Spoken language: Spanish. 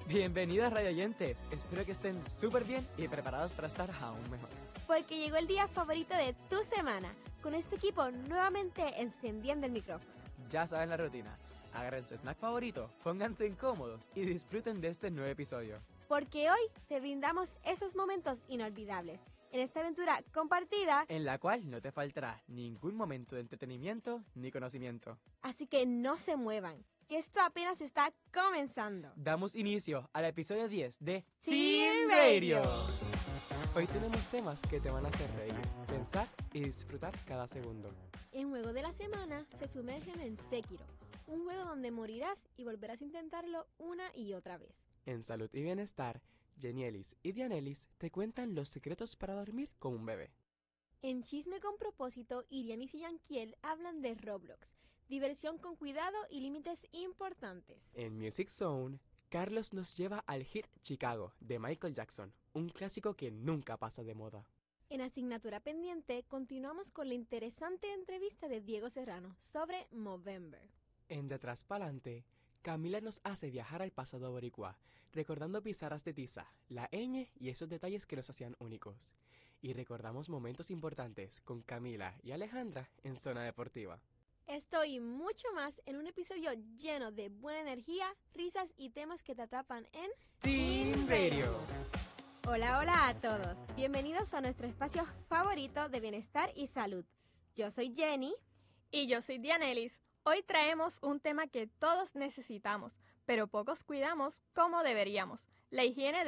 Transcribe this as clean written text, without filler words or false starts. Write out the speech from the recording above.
Bienvenidos radioyentes, espero que estén súper bien y preparados para estar aún mejor. Porque llegó el día favorito de tu semana, con este equipo nuevamente encendiendo el micrófono. Ya saben la rutina, agarren su snack favorito, pónganse incómodos y disfruten de este nuevo episodio. Porque hoy te brindamos esos momentos inolvidables en esta aventura compartida, En la cual no te faltará ningún momento de entretenimiento ni conocimiento. así que no se muevan, que esto apenas está comenzando. Damos inicio al episodio 10 de Teen Radio. Hoy tenemos temas que te van a hacer reír, pensar y disfrutar cada segundo. En Juego de la Semana se sumergen en Sekiro, un juego donde morirás y volverás a intentarlo una y otra vez. En Salud y Bienestar, Jenielis y Dianelis te cuentan los secretos para dormir como un bebé. En Chisme con Propósito, Irianis y Yanquiel hablan de Roblox, diversión con cuidado y límites importantes. En Music Zone, Carlos nos lleva al hit Chicago de Michael Jackson, un clásico que nunca pasa de moda. En Asignatura Pendiente, continuamos con la interesante entrevista de Diego Serrano sobre Movember. En Detrás Pa'lante, Camila nos hace viajar al pasado boricua, recordando pizarras de tiza, la ñ y esos detalles que nos hacían únicos. Y recordamos momentos importantes con Camila y Alejandra en Zona Deportiva. Esto y mucho más en un episodio lleno de buena energía, risas y temas que te atrapan en Teen Radio. Hola, hola a todos. Bienvenidos a nuestro espacio favorito de bienestar y salud. Yo soy Jenny. Y yo soy Dianelis. Hoy traemos un tema que todos necesitamos, pero pocos cuidamos como deberíamos: la higiene